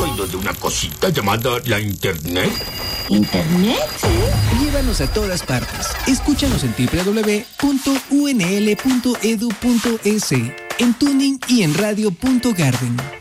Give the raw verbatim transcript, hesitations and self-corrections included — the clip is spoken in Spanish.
oído de una cosita llamada la Internet? ¿Internet? ¿Sí? Llévanos a todas partes. Escúchanos en doble u doble u doble u punto u n l punto e d u punto e s, en Tuning y en radio punto garden.